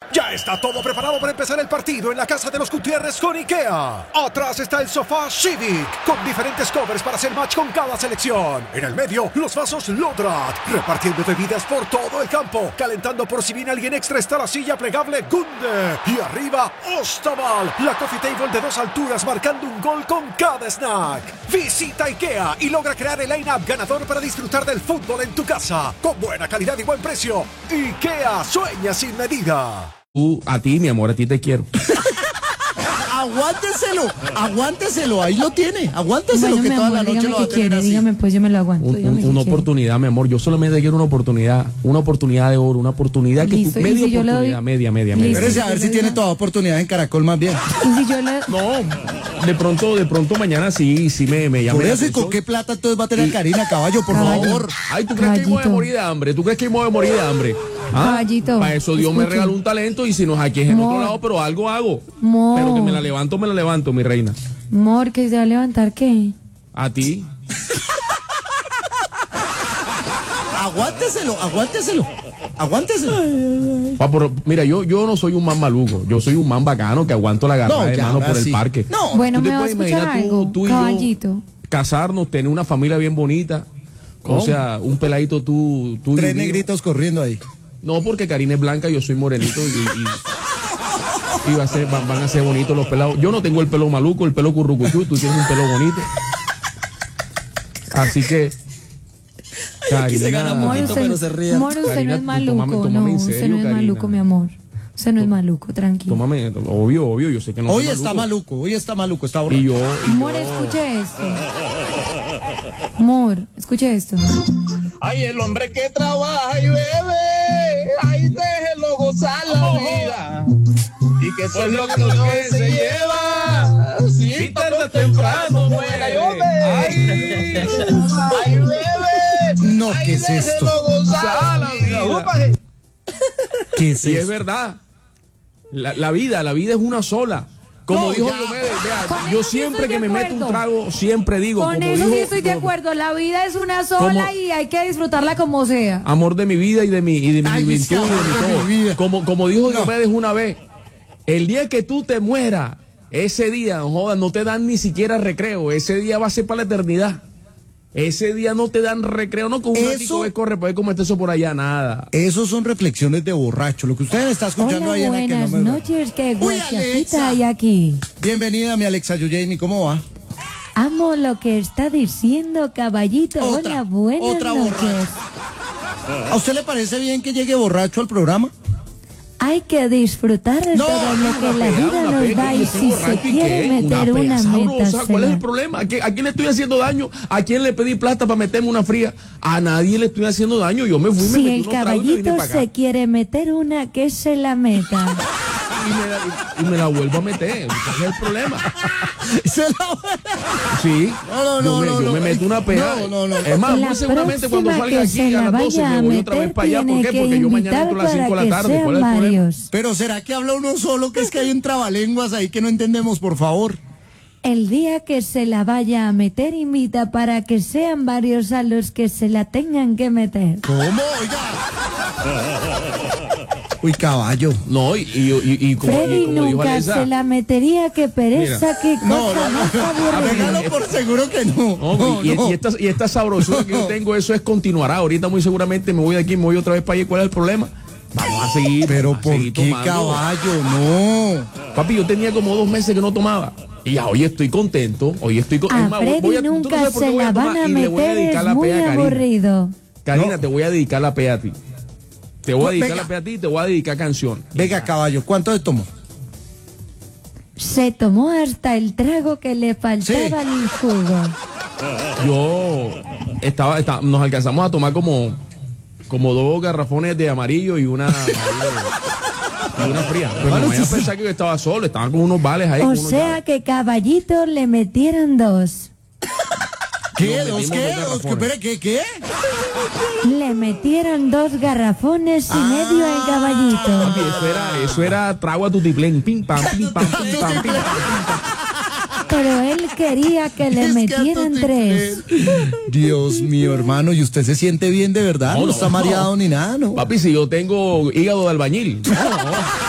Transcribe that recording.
Ya está todo preparado para empezar el partido en la casa de los Gutiérrez con IKEA. Atrás está el sofá Civic, con diferentes covers para hacer match con cada selección. En el medio, los vasos Lodrat, repartiendo bebidas por todo el campo. Calentando por si viene alguien extra está la silla plegable Gunde. Y arriba, Ostaval, la coffee table de 2 alturas marcando un gol con cada snack. Visita IKEA y logra crear el line-up ganador para disfrutar del fútbol en tu casa. Con buena calidad y buen precio. IKEA, sueña sin medida. A ti, mi amor, a ti te quiero. Aguánteselo, ahí lo tiene, aguánteselo, bueno, que toda amor, la noche lo va a tener quiere, así. dígame, pues yo me lo aguanto. Una oportunidad, mi amor, yo solamente quiero una oportunidad de oro, una oportunidad que Listo, tú, y media si yo le doy- oportunidad, media. Listo. Espérese a ver si tiene toda oportunidad en Caracol más bien. Y si yo le... No, de pronto mañana sí me llame Por la eso, ¿y con atención. qué plata entonces va a tener Karina, caballo, por Caballo. favor? Ay, ¿tú crees que yo me voy a Caballito. morir de hambre? ¿Tú crees que yo me voy a morir de hambre? Caballito, Para eso Dios me escuche. regaló un talento y si no es aquí es en Amor. otro lado, pero algo hago. Amor. Pero que me la levanto, mi reina. Amor, ¿que se va a levantar qué? A ti. Aguánteselo. Mira, yo no soy un man maluco, yo soy un man bacano que aguanto la garra de ya, mano ahora por el sí. parque. No, Bueno, ¿Tú te me va a puedes escuchar imaginar algo, tú y yo caballito. casarnos, tener una familia bien bonita? ¿Cómo? O sea, un peladito tú y tres yo. negritos corriendo ahí. No, porque Karina es blanca, yo soy morenito y van a ser bonitos los pelados. Yo no tengo el pelo maluco, el pelo currucuchú, tú tienes un pelo bonito. Así que, Aquí se gana Karina, poquito, pero se ríe. Amor, usted Karina, no es maluco, tómame en usted serio, no es Karina. maluco, mi amor. Usted no es maluco, tranquilo. tómame, obvio, yo sé que no Hoy soy está maluco, está Y borracho. yo, Amor, escuche esto. Amor, escuche esto. Ay, el hombre que trabaja y bebe, ay, déjelo gozar la vida. Y que eso es lo que se lleva. Si tarde o temprano muera, yo bebe. Ay, bebe. No, Ay, ¿qué es esto? déjelo gozar la vida. Úpale. ¿Qué es y es eso? verdad. La vida es una sola. Como No, dijo ya. Diomedes, vea, Con yo eso sí siempre estoy que de me meto un acuerdo. trago, siempre digo, Con como eso dijo, sí estoy de acuerdo. La vida es una sola Como- y hay que disfrutarla como sea. amor de mi vida y de mi Ay, juventud ese y de amor mi de todo. mi vida. Como dijo No. Diomedes una vez, el día que tú te mueras, ese día, joda, no te dan ni siquiera recreo, ese día va a ser para la eternidad. Ese día no te dan recreo, no con un Eso- ratico de corre, puede comerte eso por allá, nada. Eso son reflexiones de borracho. Lo que usted está escuchando Hola, ahí en el que no buenas me... noches, qué Uy, guachafita Alexa. hay aquí. Bienvenida, mi Alexa Yuyeni, ¿cómo va? Amo lo que está diciendo, caballito. Otra, Hola, buenas otra noches. ¿A usted le parece bien que llegue borracho al programa? Hay que disfrutar de No, todo lo que la Pea, vida una nos pea, da que y yo soy si se borracho, ¿y quiere qué? meter Pea una sabrosa, meta. ¿cuál es el problema? ¿A quién le estoy haciendo daño? ¿A quién le pedí plata para meterme una fría? A nadie le estoy haciendo daño. Yo me fui, me Si metí el unos tragos y me vine caballito para acá. se quiere meter una, que se la meta. Y me la vuelvo a meter. Ese es el problema. Se la- Sí. No, yo me meto una pea. No. Es más, La muy seguramente cuando próxima salga que se aquí a la las 12 vaya me a voy otra vez meter para allá. ¿Por tiene qué? que Porque yo mañana invitar entro a las 5 de para la que tarde. sean ¿Cuál es el problema? varios. Pero ¿será que habla uno solo? Que es que hay un trabalenguas ahí que no entendemos, por favor. El día que se la vaya a meter, invita para que sean varios a los que se la tengan que meter. ¿Cómo? Oiga. Uy, caballo. No, y como Freddy dijo nunca Alesa. se la metería, que pereza, que cosa más aburrida. Hágalo por seguro que no. No, y esta sabrosura que yo tengo, eso es continuará. Ahorita muy seguramente me voy de aquí, me voy otra vez para allá. ¿Cuál es el problema? Vamos a seguir. Pero vamos a ¿por seguir qué, tomando. caballo? No. Papi, yo tenía como 2 meses que no tomaba. Y ya hoy estoy contento. Hoy estoy A es más, Freddy tú no nunca sabes por qué se voy la tomar van a y le voy a meter, dedicar es la muy pea a Karina. aburrido. Karina, te voy a dedicar la pea a ti. Te voy a dedicar Venga. la pea a ti y te voy a dedicar canción. Venga, caballo, ¿cuánto le tomó? Se tomó hasta el trago que le faltaba al jugo. Yo nos alcanzamos a tomar como 2 garrafones de amarillo y una fría. Pero no vayas a pensar que yo estaba solo, estaban con unos vales ahí. O con unos sea llaves. que caballito le metieron 2. ¿Qué? Nos ¿Dos metimos qué? 2 garrafones. Espere, ¿qué? Le metieron 2 garrafones y medio al Papi, caballito. eso era trago a tutiplén. Pim, pam, pim, pam, pim, pam, pim, pam. Pero él quería que le Es que a metieran tu 3. Dios mío, hermano, ¿y usted se siente bien de verdad? No, No, está no. mareado ni nada, ¿no? Papi, si yo tengo hígado de albañil. No, no.